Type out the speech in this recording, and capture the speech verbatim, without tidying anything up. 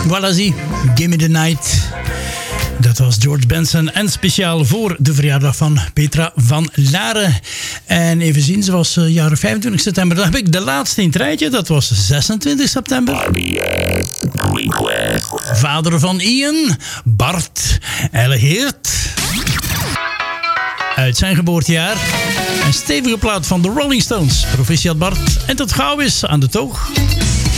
Voilà, zie. Gimme the Night. Dat was George Benson en speciaal voor de verjaardag van Petra van Laren. En even zien, ze was uh, jaren vijfentwintig september. Dan heb ik de laatste in het rijtje, dat was zesentwintig september. Vader van Ian, Bart Elleheert. Uit zijn geboortejaar. Een stevige plaat van de Rolling Stones. Proficiat Bart. En tot gauw is aan de toog.